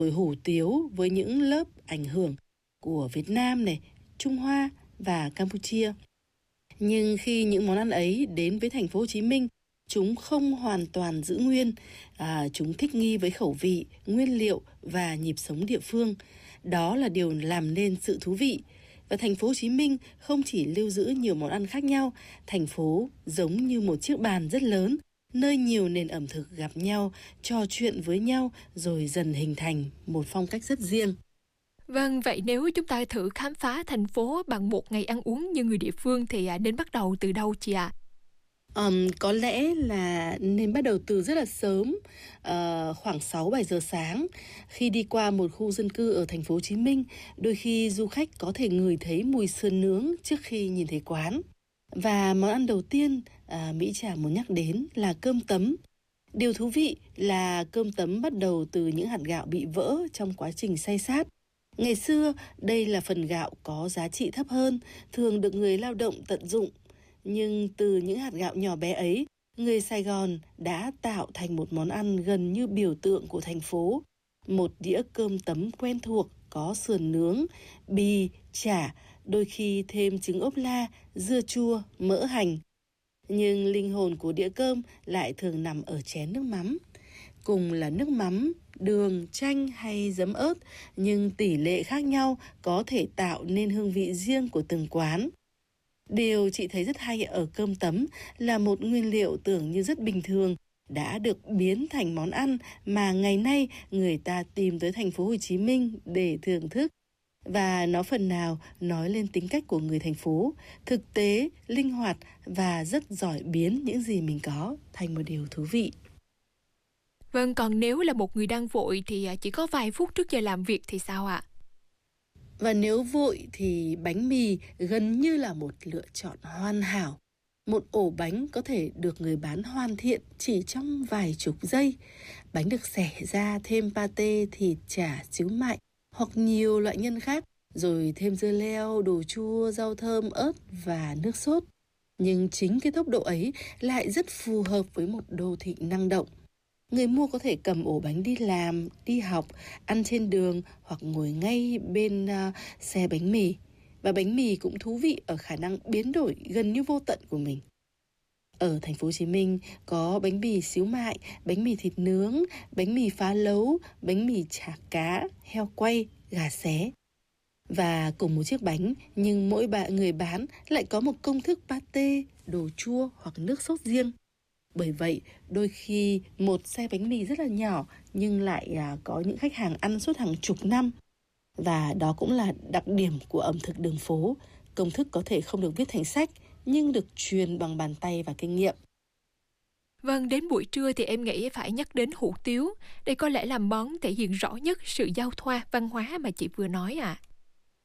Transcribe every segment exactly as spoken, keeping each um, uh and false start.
Rồi hủ tiếu với những lớp ảnh hưởng của Việt Nam này, Trung Hoa và Campuchia. Nhưng khi những món ăn ấy đến với thành phố Hồ Chí Minh, chúng không hoàn toàn giữ nguyên, à, chúng thích nghi với khẩu vị, nguyên liệu và nhịp sống địa phương. Đó là điều làm nên sự thú vị. Và thành phố Hồ Chí Minh không chỉ lưu giữ nhiều món ăn khác nhau, thành phố giống như một chiếc bàn rất lớn, nơi nhiều nền ẩm thực gặp nhau, trò chuyện với nhau rồi dần hình thành một phong cách rất riêng. Vâng, vậy nếu chúng ta thử khám phá thành phố bằng một ngày ăn uống như người địa phương thì à, nên bắt đầu từ đâu chị ạ? Ờm, có lẽ là nên bắt đầu từ rất là sớm, ờ, khoảng sáu bảy giờ sáng. Khi đi qua một khu dân cư ở thành phố Hồ Chí Minh, đôi khi du khách có thể ngửi thấy mùi sườn nướng trước khi nhìn thấy quán. Và món ăn đầu tiên à, Mỹ Trà muốn nhắc đến là cơm tấm. Điều thú vị là cơm tấm bắt đầu từ những hạt gạo bị vỡ trong quá trình xay sát. Ngày xưa, đây là phần gạo có giá trị thấp hơn, thường được người lao động tận dụng. Nhưng từ những hạt gạo nhỏ bé ấy, người Sài Gòn đã tạo thành một món ăn gần như biểu tượng của thành phố. Một đĩa cơm tấm quen thuộc có sườn nướng, bì, chả, đôi khi thêm trứng ốp la, dưa chua, mỡ hành. Nhưng linh hồn của đĩa cơm lại thường nằm ở chén nước mắm. Cùng là nước mắm, đường, chanh hay giấm ớt, nhưng tỷ lệ khác nhau có thể tạo nên hương vị riêng của từng quán. Điều chị thấy rất hay ở cơm tấm là một nguyên liệu tưởng như rất bình thường đã được biến thành món ăn mà ngày nay người ta tìm tới thành phố Hồ Chí Minh để thưởng thức. Và nó phần nào nói lên tính cách của người thành phố, thực tế, linh hoạt và rất giỏi biến những gì mình có thành một điều thú vị. Vâng, còn nếu là một người đang vội thì à, chỉ có vài phút trước giờ làm việc thì sao ạ? Và nếu vội thì bánh mì gần như là một lựa chọn hoàn hảo. Một ổ bánh có thể được người bán hoàn thiện chỉ trong vài chục giây. Bánh được xẻ ra thêm pate, thịt, chả, xíu mại hoặc nhiều loại nhân khác, rồi thêm dưa leo, đồ chua, rau thơm, ớt và nước sốt. Nhưng chính cái tốc độ ấy lại rất phù hợp với một đô thị năng động. Người mua có thể cầm ổ bánh đi làm, đi học, ăn trên đường hoặc ngồi ngay bên uh, xe bánh mì. Và bánh mì cũng thú vị ở khả năng biến đổi gần như vô tận của mình. Ở thành phố Hồ Chí Minh có bánh mì xíu mại, bánh mì thịt nướng, bánh mì phá lấu, bánh mì chả cá, heo quay, gà xé. Và cùng một chiếc bánh nhưng mỗi bạn người bán lại có một công thức pate, đồ chua hoặc nước sốt riêng. Bởi vậy, đôi khi một xe bánh mì rất là nhỏ nhưng lại à, có những khách hàng ăn suốt hàng chục năm. Và đó cũng là đặc điểm của ẩm thực đường phố. Công thức có thể không được viết thành sách nhưng được truyền bằng bàn tay và kinh nghiệm. Vâng, đến buổi trưa thì em nghĩ phải nhắc đến hủ tiếu. Đây có lẽ là món thể hiện rõ nhất sự giao thoa văn hóa mà chị vừa nói ạ. À.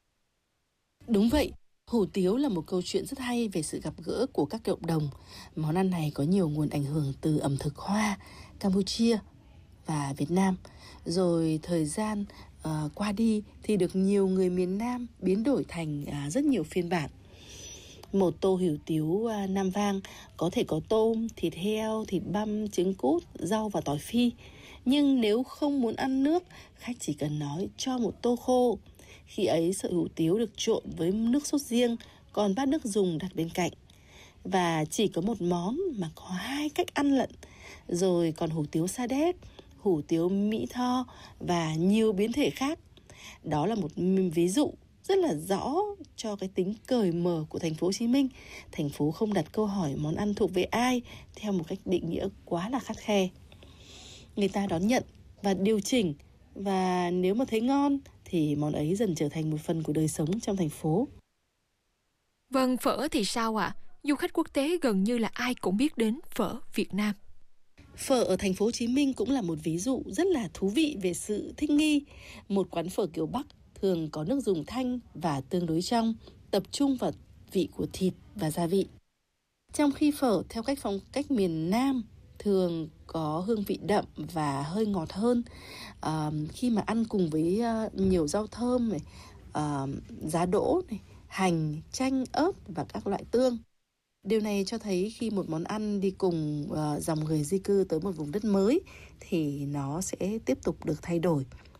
Đúng vậy, hủ tiếu là một câu chuyện rất hay về sự gặp gỡ của các cộng đồng. Món ăn này có nhiều nguồn ảnh hưởng từ ẩm thực Hoa, Campuchia và Việt Nam. Rồi thời gian uh, qua đi thì được nhiều người miền Nam biến đổi thành uh, rất nhiều phiên bản. Một tô hủ tiếu uh, Nam Vang có thể có tôm, thịt heo, thịt băm, trứng cút, rau và tỏi phi. Nhưng nếu không muốn ăn nước, khách chỉ cần nói cho một tô khô. Khi ấy sợi hủ tiếu được trộn với nước sốt riêng, còn bát nước dùng đặt bên cạnh. Và chỉ có một món mà có hai cách ăn lận. Rồi còn hủ tiếu Sa Đéc, hủ tiếu Mỹ Tho và nhiều biến thể khác. Đó là một ví dụ rất là rõ cho cái tính cởi mở của thành phố Hồ Chí Minh. Thành phố không đặt câu hỏi món ăn thuộc về ai theo một cách định nghĩa quá là khắt khe. Người ta đón nhận và điều chỉnh, và nếu mà thấy ngon thì món ấy dần trở thành một phần của đời sống trong thành phố. Vâng, phở thì sao ạ? À? Du khách quốc tế gần như là ai cũng biết đến phở Việt Nam. Phở ở thành phố Hồ Chí Minh cũng là một ví dụ rất là thú vị về sự thích nghi. Một quán phở kiểu Bắc thường có nước dùng thanh và tương đối trong, tập trung vào vị của thịt và gia vị. Trong khi phở theo cách phong cách miền Nam thường có hương vị đậm và hơi ngọt hơn. À, khi mà ăn cùng với uh, nhiều rau thơm này, uh, giá đỗ này, hành, chanh, ớt và các loại tương. Điều này cho thấy khi một món ăn đi cùng uh, dòng người di cư tới một vùng đất mới thì nó sẽ tiếp tục được thay đổi.